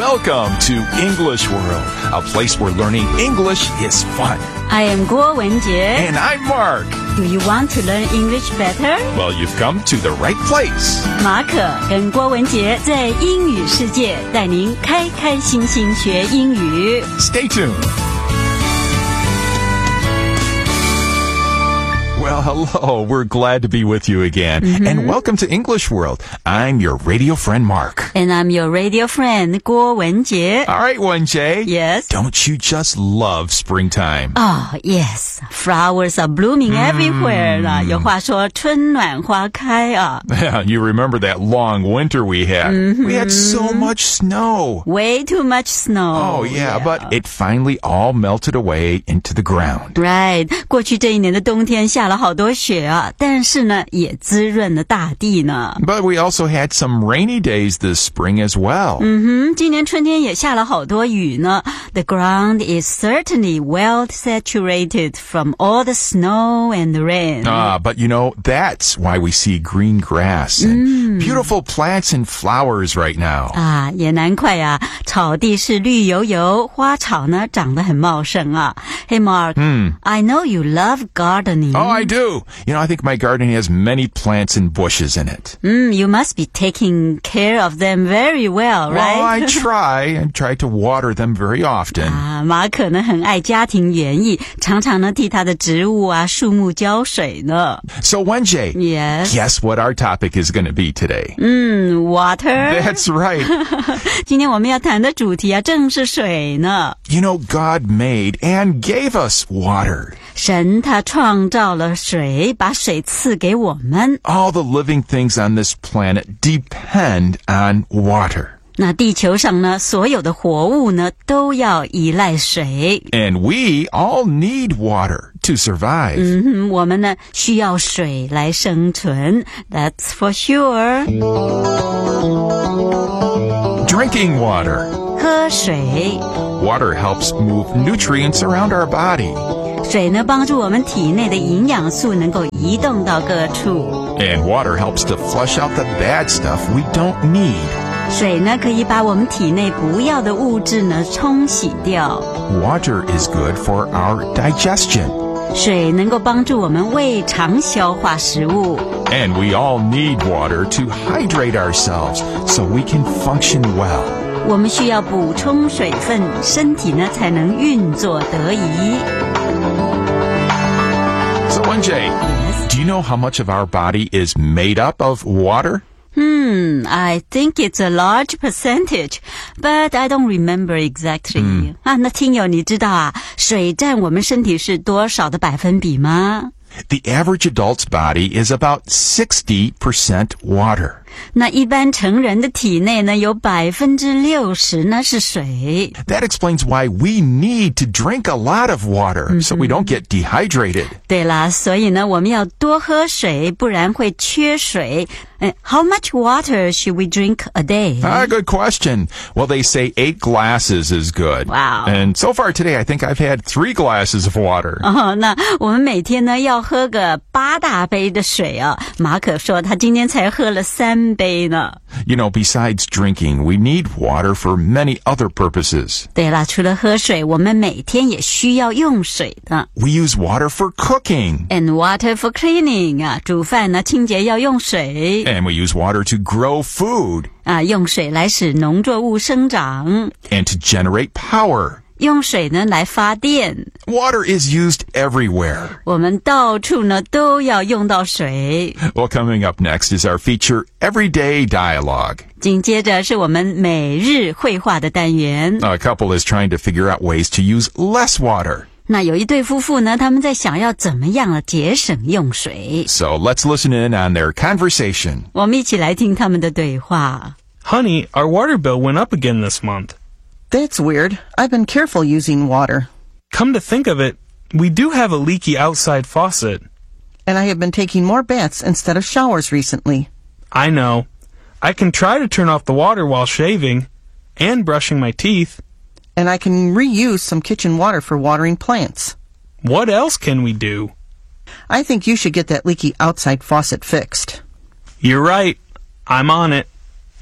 Welcome to English World, a place where learning English is fun. I am 郭文杰 And I'm Mark. Do you want to learn English better? Well, you've come to the right place. 马可跟郭文杰在英语世界带您开开心心学英语。 Stay tuned. Well, hello. We're glad to be with you again. And welcome to English World. I'm your radio friend, Mark. And I'm your radio friend 郭文杰 All right, 文杰. Yes? Don't you just love springtime? Oh, yes. Flowers are blooming everywhere 有话说春暖花开啊。 Yeah, you remember that long winter we had. We had so much snow. Way too much snow. Oh, yeah, but it finally all melted away into the ground. Right. 过去这一年的冬天下了好多雪啊，但是呢，也滋润了大地呢。 But we also had some rainy days this spring as well. 今年春天也下了好多雨呢。The ground is certainly well saturated from all the snow and the rain. But you know, that's why we see green grass and beautiful plants and flowers right now. 也难怪啊，草地是绿油油，花草呢长得很茂盛啊。Hey Mark, I know you love gardening. Oh, I do. You know, I think my garden has many plants and bushes in it. You must be taking care of them very well, right? Well, I try to water them very often. 马可呢很爱家庭园艺，常常呢替他的植物啊树木浇水呢。 So, Wenjie, Yes? guess what our topic is going to be today? Water? That's right. 今天我们要谈的主题啊正是水呢。 You know, God made and gave us water. 神他创造了水，把水赐给我们。 All the living things on this planet depend on water. 那地球上呢，所有的活物呢，都要依赖水。 And we all need water to survive. 我们呢，需要水来生存。That's for sure. Drinking water. 喝水， Water helps move nutrients around our body. 水呢，帮助我们体内的营养素能够移动到各处。 And water helps to flush out the bad stuff we don't need. 水呢，可以把我们体内不要的物质呢冲洗掉。 Water is good for our digestion. 水能够帮助我们胃肠消化食物。 And we all need water to hydrate ourselves so we can function well. 我们需要补充水分，身体呢才能运作得宜。 So, Wenjie, do you know how much of our body is made up of water? I think it's a large percentage, but I don't remember exactly. 那听友你知道啊，水占我们身体是多少的百分比吗？ The average adult's body is about 60% water. 那一般成人的体内呢，有60%呢是水。 That explains why we need to drink a lot of water so we don't get dehydrated. 对啦，所以呢，我们要多喝水，不然会缺水。How much water should we drink a day? Good question. Well, they say 8 glasses is good. Wow. And so far today, I think I've had 3 glasses of water. 那我们每天呢要喝个8大杯的水啊。马可说他今天才喝了3杯呢。 You know, besides drinking, we need water for many other purposes. 对啦，除了喝水，我们每天也需要用水的。 We use water for cooking. And water for cleaning 啊，煮饭呢清洁要用水。 And we use water to grow food. 用水来使农作物生长。 And to generate power. 用水呢来发电。 Water is used everywhere. 我们到处呢都要用到水。 Well, coming up next is our feature, Everyday Dialogue. 紧接着是我们每日绘画的单元。 A couple is trying to figure out ways to use less water. 那有一对夫妇呢，他们在想要怎么样节省用水。 So let's listen in on their conversation. 我们一起来听他们的对话。 Honey, our water bill went up again this month. That's weird. I've been careful using water. Come to think of it, we do have a leaky outside faucet. And I have been taking more baths instead of showers recently. I know. I can try to turn off the water while shaving and brushing my teeth. And I can reuse some kitchen water for watering plants. What else can we do? I think you should get that leaky outside faucet fixed. You're right. I'm on it.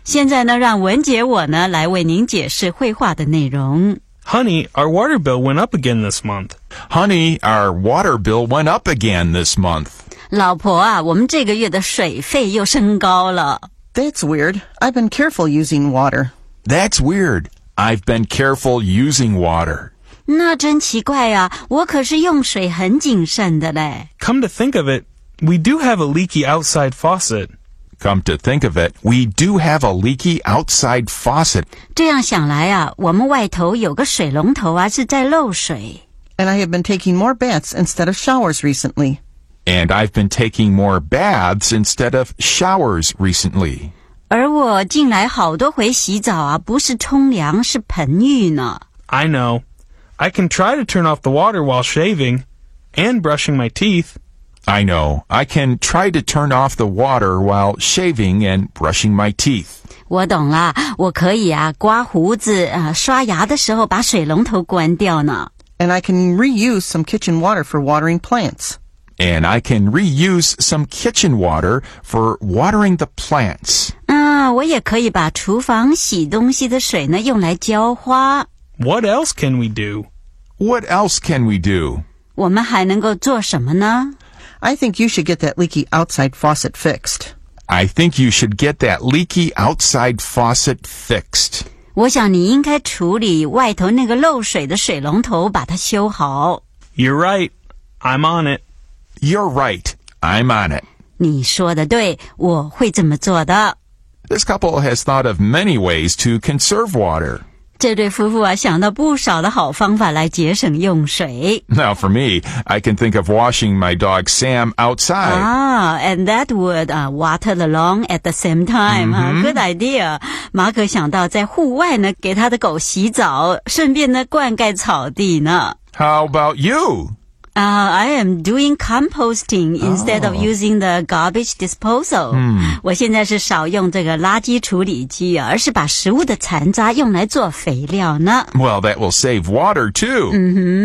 现在呢，让文姐我呢来为您解释绘画的内容。 Honey, our water bill went up again this month. Honey, our water bill went up again this month. 老婆啊，我们这个月的水费又升高了。 That's weird. I've been careful using water. That's weird. I've been careful using water. 那真奇怪啊，我可是用水很谨慎的嘞。 Come to think of it, we do have a leaky outside faucet. Come to think of it, we do have a leaky outside faucet. 这样想来啊，我们外头有个水龙头啊，是在漏水。 And I have been taking more baths instead of showers recently. And I've been taking more baths instead of showers recently. 而我近来好多回洗澡啊，不是冲凉，是盆浴呢。 I know. I can try to turn off the water while shaving and brushing my teeth. I know. I can try to turn off the water while shaving and brushing my teeth. 我懂了，我可以啊，刮胡子刷牙的时候把水龙头关掉呢。 And I can reuse some kitchen water for watering plants. And I can reuse some kitchen water for watering the plants. 我也可以把厨房洗东西的水呢用来浇花。 What else can we do? What else can we do? 我们还能够做什么呢？ I think you should get that leaky outside faucet fixed. I think you should get that leaky outside faucet fixed. 我想你应该处理外头那个漏水的水龙头，把它修好。 You're right. I'm on it. You're right. I'm on it. 你说的对，我会这么做的。 This couple has thought of many ways to conserve water. 这对夫妇啊，想到不少的好方法来节省用水。 Now for me, I can think of washing my dog Sam outside. And that would water the lawn at the same time. Good idea. 马可想到在户外呢，给他的狗洗澡，顺便呢灌溉草地呢。 How about you? I am doing composting instead of using the garbage disposal. 我现在是少用这个垃圾处理机，而是把食物的残渣用来做肥料呢。 Well, that will save water too.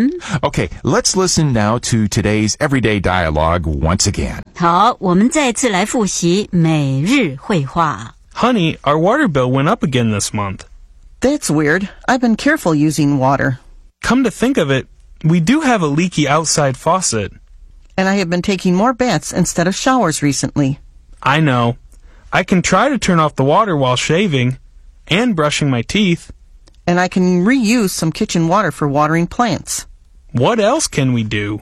Okay, let's listen now to today's everyday dialogue once again. 好，我们再次来复习每日绘画。 Honey, our water bill went up again this month. That's weird. I've been careful using water. Come to think of it, we do have a leaky outside faucet. And I have been taking more baths instead of showers recently. I know. I can try to turn off the water while shaving and brushing my teeth. And I can reuse some kitchen water for watering plants. What else can we do?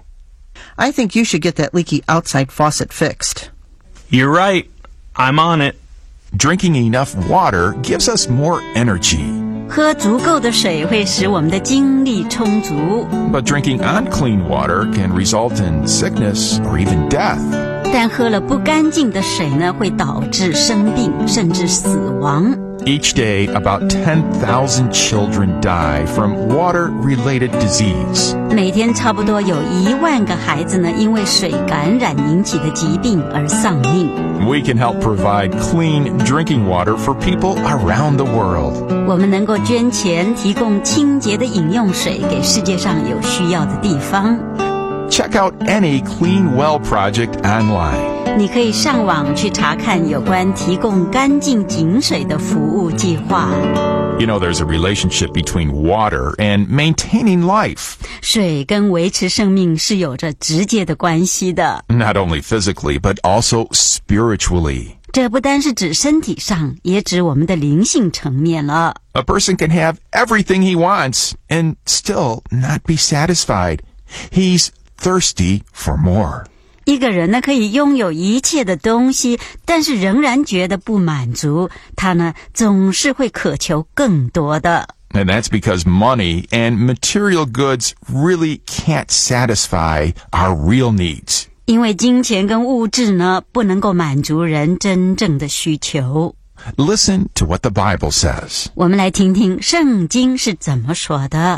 I think you should get that leaky outside faucet fixed. You're right. I'm on it. Drinking enough water gives us more energy. 喝足够的水会使我们的精力充足， But drinking unclean water can result in sickness or even death. 但喝了不干净的水呢，会导致生病甚至死亡。 Each day, about 10,000 children die from water-related disease. 每天差不多有1万个孩子呢，因为水感染引起的疾病而丧命。 We can help provide clean drinking water for people around the world. 我们能够捐钱提供清洁的饮用水给世界上有需要的地方。 Check out any Clean Well project online. 你可以上网去查看有关提供干净井水的服务计划。 You know, there's a relationship between water and maintaining life. 水跟维持生命是有着直接的关系的。 Not only physically, but also spiritually. 这不单是指身体上，也指我们的灵性层面了。 A person can have everything he wants and still not be satisfied. He's thirsty for more. 一个人呢，可以拥有一切的东西，但是仍然觉得不满足。他呢，总是会渴求更多的。 And that's because money and material goods really can't satisfy our real needs. 因为金钱跟物质呢，不能够满足人真正的需求。 Listen to what the Bible says. 我们来听听圣经是怎么说的。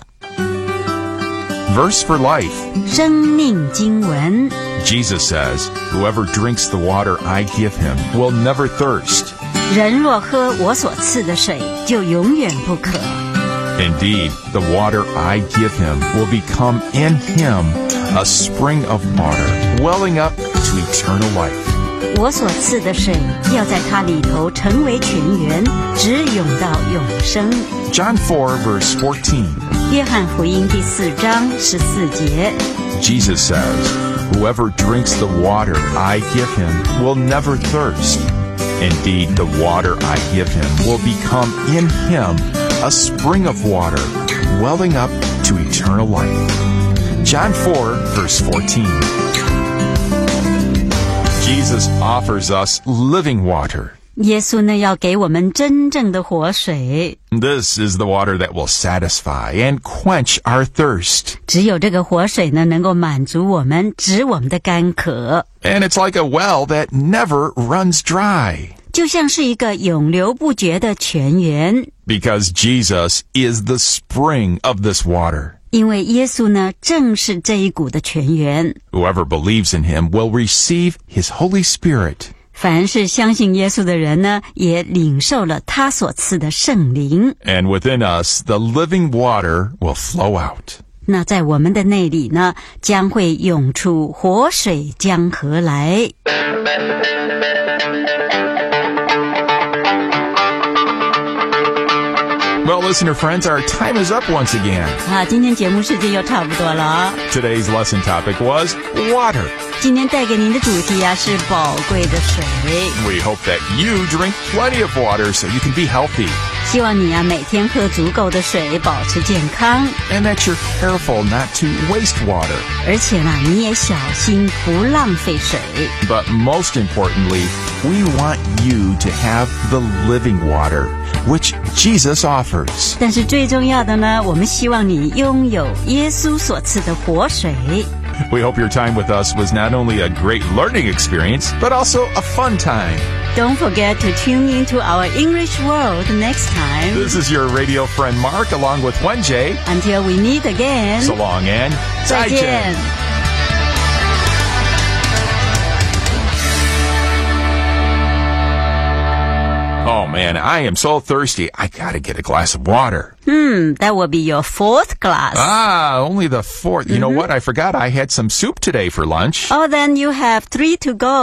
Verse for life. 生命经文， Jesus says, "Whoever drinks the water I give him will never thirst." 人若喝我所赐的水，就永远不渴。 Indeed, the water I give him will become in him a spring of water, welling up to eternal life. 我所赐的水要在它里头成为泉源，直涌到永生。 John 4, verse 14. 约翰福音第4章14节。 Jesus says, "Whoever drinks the water I give him will never thirst. Indeed, the water I give him will become in him a spring of water, welling up to eternal life." John 4, verse 14. Jesus offers us living water. 耶稣呢，要给我们真正的活水。 This is the water that will satisfy and quench our thirst. 只有这个活水呢，能够满足我们，止我们的干渴。 And it's like a well that never runs dry. 就像是一个永流不绝的泉源。 Because Jesus is the spring of this water. 因为耶稣呢，正是这一股的泉源。 Whoever believes in him will receive his Holy Spirit. 凡是相信耶稣的人呢，也领受了他所赐的圣灵。 And within us, the living water will flow out. 那在我们的内里呢，将会涌出活水江河来。 Well, listener friends, our time is up once again. 今天节目时间又差不多了。 Today's lesson topic was water. 今天带给您的主题是宝贵的水。 We hope that you drink plenty of water so you can be healthy. 希望你每天喝足够的水，保持健康。 And that you're careful not to waste water. 而且呢，你也小心不浪费水。 But most importantly, we want you to have the living water, which Jesus offers. 但是最重要的呢，我们希望你拥有耶稣所赐的活水。 We hope your time with us was not only a great learning experience, but also a fun time. Don't forget to tune into our English world next time. This is your radio friend Mark along with Wenjie. Until we meet again. So long and 再见。 Oh man, I am so thirsty. I gotta get a glass of water. That will be your 4th glass. Only the 4th. You know what? I forgot I had some soup today for lunch. Oh, then you have 3 to go.